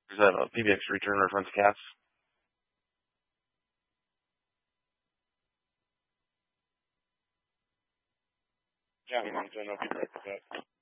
Is that a PBX return reference cats? Yeah, I don't know if you correct that.